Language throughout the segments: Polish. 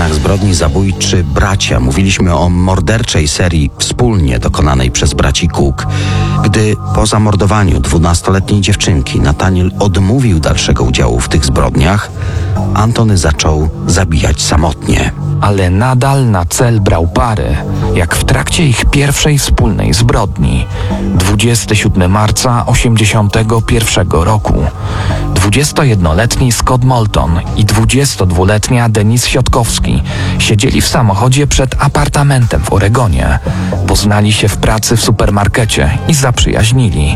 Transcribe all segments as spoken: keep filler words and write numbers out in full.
scenach zbrodni zabójczy bracia. Mówiliśmy o morderczej serii wspólnie dokonanej przez braci Cook. Gdy po zamordowaniu dwunastoletniej dziewczynki Nathaniel odmówił dalszego udziału w tych zbrodniach, Antony zaczął zabijać samotnie. Ale nadal na cel brał pary, jak w trakcie ich pierwszej wspólnej zbrodni. dwudziestego siódmego marca osiemdziesiątego pierwszego roku. dwudziestojednoletni Scott Moulton i dwudziestodwuletnia Denise Sietkowski siedzieli w samochodzie przed apartamentem w Oregonie. Poznali się w pracy w supermarkecie i zaprzyjaźnili.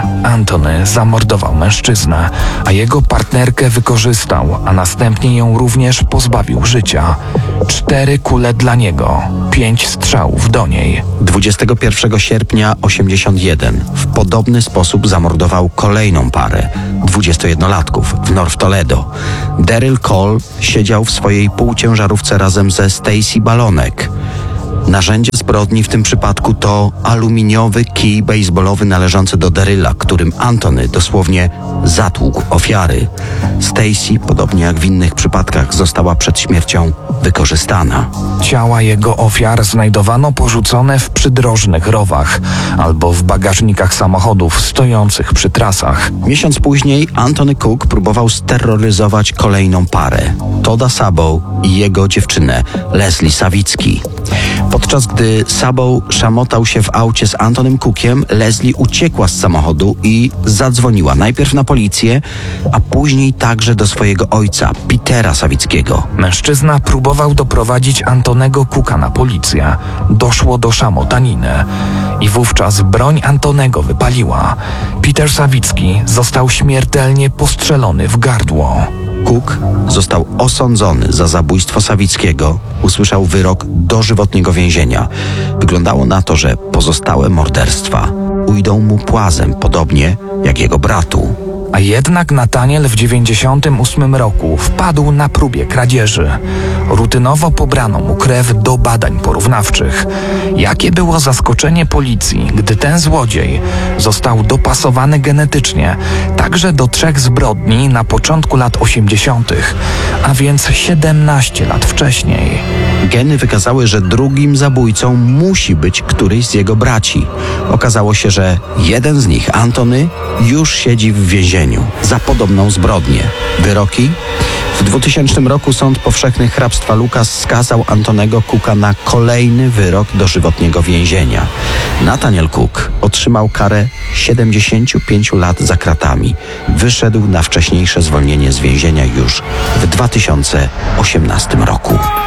Antony zamordował mężczyznę, a jego partnerkę wykorzystał, a następnie ją również pozbawił życia. Cztery kule dla niego, pięć strzałów do niej. dwudziestego pierwszego sierpnia osiemdziesiątego pierwszego w podobny sposób zamordował kolejną parę dwudziestojednolatków w North Toledo. Daryl Cole siedział w swojej półciężarówce razem ze Stacy Balonek. Narzędzie zbrodni w tym przypadku to aluminiowy kij baseballowy należący do Daryla, którym Antony dosłownie zatłukł ofiary. Stacy, podobnie jak w innych przypadkach, została przed śmiercią wykorzystana. Ciała jego ofiar znajdowano porzucone w przydrożnych rowach albo w bagażnikach samochodów stojących przy trasach. Miesiąc później Antony Cook próbował steroryzować kolejną parę, Todda Sabow i jego dziewczynę Leslie Sawicki. Podczas gdy Sabow szamotał się w aucie z Antonym Cookiem, Leslie uciekła z samochodu i zadzwoniła najpierw na policję, a później także do swojego ojca, Petera Sawickiego. Mężczyzna próbował doprowadzić Antonego Cooka na policję. Doszło do szamotaniny i wówczas broń Antonego wypaliła. Peter Sawicki został śmiertelnie postrzelony w gardło. Cook został osądzony za zabójstwo Sawickiego. Usłyszał wyrok dożywotniego więzienia. Wyglądało na to, że pozostałe morderstwa ujdą mu płazem, podobnie jak jego bratu. A jednak Nathaniel w dziewięćdziesiątym ósmym roku wpadł na próbie kradzieży. Rutynowo pobrano mu krew do badań porównawczych. Jakie było zaskoczenie policji, gdy ten złodziej został dopasowany genetycznie także do trzech zbrodni na początku lat osiemdziesiątych, a więc siedemnaście lat wcześniej. Geny wykazały, że drugim zabójcą musi być któryś z jego braci. Okazało się, że jeden z nich, Antony, już siedzi w więzieniu za podobną zbrodnię. Wyroki? W dwutysięcznym roku Sąd Powszechny Hrabstwa Lucas skazał Antonego Cooka na kolejny wyrok dożywotniego więzienia. Nathaniel Cook otrzymał karę siedemdziesięciu pięciu lat za kratami. Wyszedł na wcześniejsze zwolnienie z więzienia już w dwa tysiące osiemnastym roku.